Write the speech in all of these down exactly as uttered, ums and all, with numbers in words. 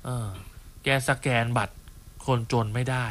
เออแกสแกนบัตรคนจนไม่ได้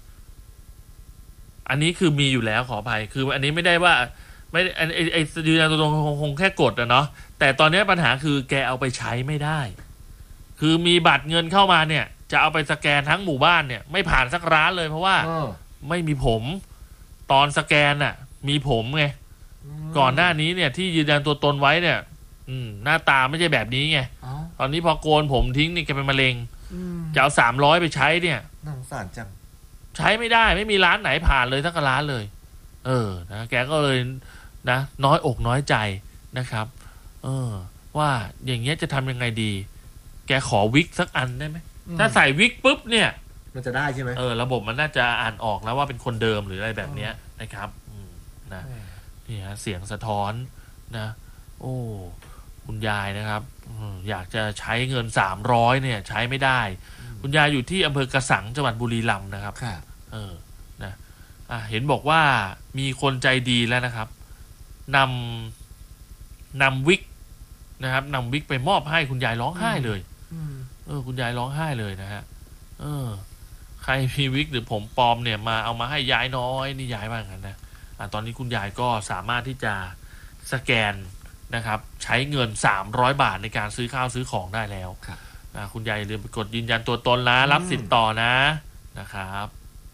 อันนี้คือมีอยู่แล้วขออภัยคืออันนี้ไม่ได้ว่าไม่ไอ้ไอ้ยืนยันตัวตนคงแค่กดอะเนาะแต่ตอนนี้ปัญหาคือแกเอาไปใช้ไม่ได้คือมีบัตรเงินเข้ามาเนี่ยจะเอาไปสแกนทั้งหมู่บ้านเนี่ยไม่ผ่านสักร้านเลยเพราะว่าไม่มีผมตอนสแกนน่ะมีผมไงก่อนหน้านี้เนี่ยที่ยืนยันตัวตนไว้เนี่ยอืมหน้าตาไม่ใช่แบบนี้ไงตอนนี้พอโกนผมทิ้งนี่แกเป็นมะเร็งจะเอาสามร้อยไปใช้เนี่ยน่าสงสารจังใช้ไม่ได้ไม่มีร้านไหนผ่านเลยสักร้านเลยเออนะแกก็เลยนะน้อยอกน้อยใจนะครับเออว่าอย่างเงี้ยจะทำยังไงดีแกขอวิกสักอันได้ไหมถ้าใส่วิกปุ๊บเนี่ยมันจะได้ใช่ไหมเออระบบมันน่าจะอ่านออกแล้วว่าเป็นคนเดิมหรืออะไรแบบเนี้ยนะครับนะนี่ฮะเสียงสะท้อนนะโอ้คุณยายนะครับอยากจะใช้เงินสามร้อยเนี่ยใช้ไม่ได้คุณยายอยู่ที่อำเภอกระสังจังหวัดบุรีรัมย์นะครับเออนะอ่ะเห็นบอกว่ามีคนใจดีแล้วนะครับนำนำวิกนะครับนำวิกไปมอบให้คุณยายร้องไห้เลยเออคุณยายร้องไห้เลยนะฮะเออใครมีวิกหรือผมปลอมเนี่ยมาเอามาให้ยายน้อยนี่ยายว่างั้นนะอ่ะตอนนี้คุณยายก็สามารถที่จะสแกนนะครับใช้เงินสามร้อยบาทในการซื้อข้าวซื้อของได้แล้วอ่ะคุณยายอย่าลืมไปกดยืนยันตัวตนนะรับสิทธิ์ต่อนะนะครับ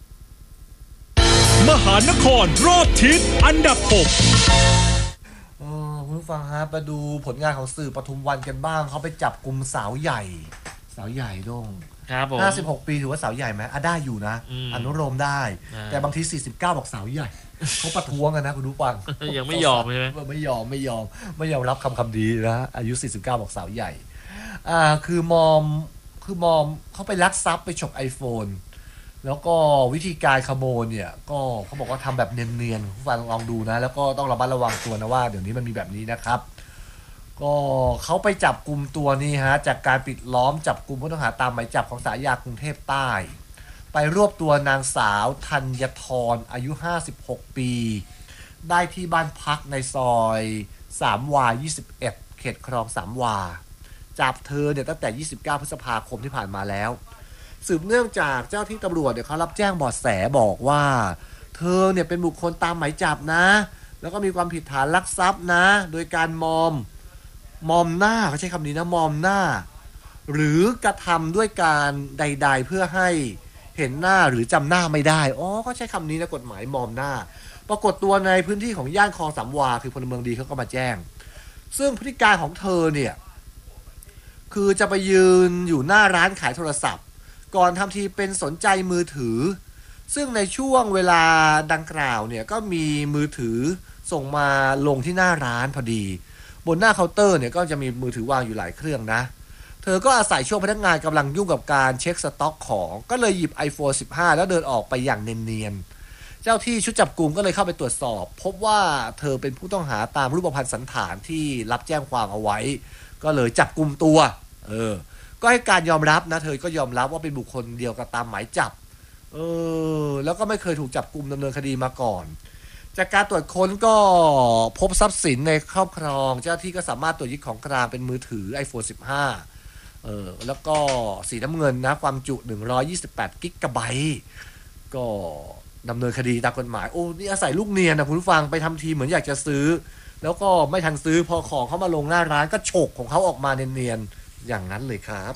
มหานครรอบทิศอันดับหกคุณผู้ฟังครับมาดูผลงานของสื่อปทุมวันกันบ้างเขาไปจับกลุ่มสาวใหญ่สาวใหญ่ดงครับผมห้าสิบหกปีถือว่าสาวใหญ่ไหมอ่ะได้อยู่นะ อ, อนุโลมได้แต่บางทีสี่สิบเก้าบอกสาวใหญ่เขาประท้วงกันนะคุณผู้ฟังยังไม่ยอมใช่ไหมไม่ยอมไม่ยอมไม่ยอมรับคำคำดีนะอายุสี่สิบเก้าบอกสาวใหญ่อ่าคือมอมคือมอมเขาไปลักทรัพย์ไปฉก iPhone แล้วก็วิธีการขโมยเนี่ยก็เขาบอกว่าทำแบบเนียนๆผู้ฟังลองดูนะแล้วก็ต้องระมัดระวังตัวนะว่าเดี๋ยวนี้มันมีแบบนี้นะครับก็เขาไปจับกลุ่มตัวนี้ฮะจากการปิดล้อมจับกลุ่มผู้ต้องหาตามหมายจับของศาลฎีกากรุงเทพใต้ไปรวบตัวนางสาวธัญธรอายุห้าสิบหกปีได้ที่บ้านพักในซอยสามวายี่สิบเอ็ดเขตคลองสามวาจับเธอเนี่ยตั้งแต่ยี่สิบเก้าพฤษภาคมที่ผ่านมาแล้วสืบเนื่องจากเจ้าที่ตำรวจเนี่ยเขารับแจ้งเบาะแสบอกว่าเธอเนี่ยเป็นบุคคลตามหมายจับนะแล้วก็มีความผิดฐานลักทรัพย์นะโดยการมอมมอมหน้าเขาใช้คำนี้นะมอมหน้าหรือกระทำด้วยการใดๆเพื่อให้เห็นหน้าหรือจำหน้าไม่ได้อ๋อก็ใช้คำนี้นะกฎหมายมอมหน้าปรากฏตัวในพื้นที่ของย่านคลองสามวาคือพลเมืองดีเขาก็มาแจ้งซึ่งพฤติการของเธอเนี่ยคือจะไปยืนอยู่หน้าร้านขายโทรศัพท์ก่อนทำทีเป็นสนใจมือถือซึ่งในช่วงเวลาดังกล่าวเนี่ยก็มีมือถือส่งมาลงที่หน้าร้านพอดีบนหน้าเคาน์เตอร์เนี่ยก็จะมีมือถือวางอยู่หลายเครื่องนะเธอก็อาศัยช่วงพนักงานกำลังยุ่งกับการเช็คสต็อกของก็เลยหยิบ iPhone สิบห้าแล้วเดินออกไปอย่างเนียนๆเจ้าที่ชุดจับกุมก็เลยเข้าไปตรวจสอบพบว่าเธอเป็นผู้ต้องหาตามรูปพรรณสันฐานที่รับแจ้งความเอาไว้ก็เลยจับกุมตัวเออก็ให้การยอมรับนะเธอก็ยอมรับว่าเป็นบุคคลเดียวกับตามหมายจับเออแล้วก็ไม่เคยถูกจับกุมดำเนินคดีมาก่อนจากการตรวจค้นก็พบทรัพย์สินในครอบครองเจ้าที่ก็สามารถตรวจยึดของกลางเป็นมือถือ iPhone สิบห้าเออแล้วก็สีน้ำเงินนะความจุหนึ่งร้อยยี่สิบแปดกิกะไบต์ก็ดำเนินคดีตามกฎหมายโอ้นี่อาศัยลูกเนียนนะคุณผู้ฟังไปทำทีเหมือนอยากจะซื้อแล้วก็ไม่ทันซื้อพอของเขามาลงหน้าร้านก็ฉกของเขาออกมาเนียนๆอย่างนั้นเลยครับ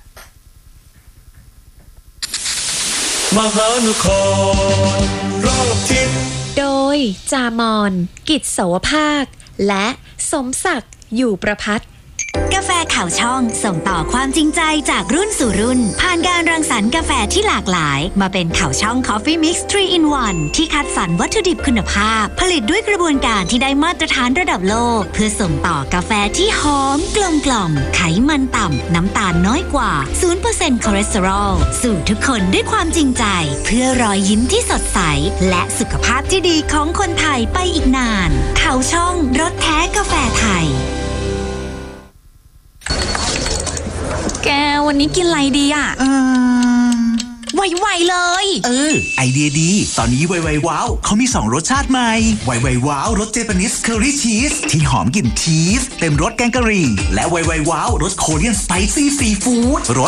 มหานครรอบทิศโดยจามอนกิจโสภาคและสมศักดิ์อยู่ประภัตกาแฟข่าวช่องส่งต่อความจริงใจจากรุ่นสู่รุ่นผ่านการรังสรรค์กาแฟที่หลากหลายมาเป็นข่าวช่อง Coffee Mix ทรี in วัน ที่คัดสรรวัตถุดิบคุณภาพผลิตด้วยกระบวนการที่ได้มาตรฐานระดับโลกเพื่อส่งต่อกาแฟที่หอมกลมกล่อมไขมันต่ำน้ำตาลน้อยกว่า ศูนย์เปอร์เซ็นต์ คอเลสเตอรอลสู่ทุกคนด้วยความจริงใจเพื่อรอยยิ้มที่สดใสและสุขภาพที่ดีของคนไทยไปอีกนานข่าวช่องรสแท้กาแฟไทยแกวันนี้กินอะไรดีอ่ะเออไวๆเลยเออไอเดียดีตอนนี้ไวๆว้าวเขามีสองรสชาติใหม่ไวๆว้าวรสเจแปนิสเคอรี่ชีสที่หอมกลิ่นชีสเต็มรสแกงกะหรี่และไวๆว้าวรสโคเรียนสไปซี่ซีฟู้ดรส